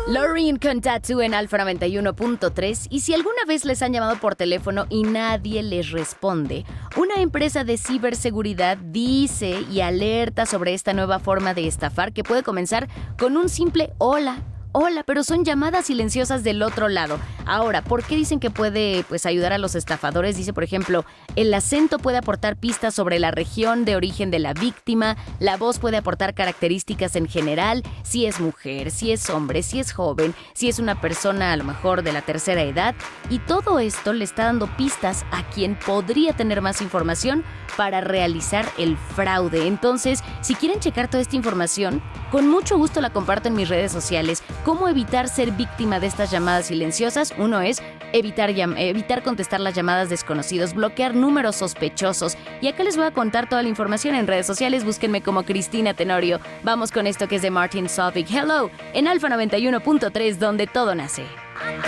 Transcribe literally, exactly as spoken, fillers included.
Loreen con Tattoo en Alfa noventa y uno punto tres. Y si alguna vez les han llamado por teléfono y nadie les responde, una empresa de ciberseguridad dice y alerta sobre esta nueva forma de estafar que puede comenzar con un simple hola. Hola, pero son llamadas silenciosas del otro lado. Ahora, ¿por qué dicen que puede pues, ayudar a los estafadores? Dice, por ejemplo, el acento puede aportar pistas sobre la región de origen de la víctima, la voz puede aportar características en general, si es mujer, si es hombre, si es joven, si es una persona a lo mejor de la tercera edad, y todo esto le está dando pistas a quien podría tener más información para realizar el fraude. Entonces, si quieren checar toda esta información, con mucho gusto la comparto en mis redes sociales. ¿Cómo evitar ser víctima de estas llamadas silenciosas? Uno es evitar, llam- evitar contestar las llamadas desconocidos, bloquear números sospechosos. Y acá les voy a contar toda la información en redes sociales. Búsquenme como Cristina Tenorio. Vamos con esto que es de Martin Solveig. Hello, en Alfa noventa y uno punto tres, donde todo nace.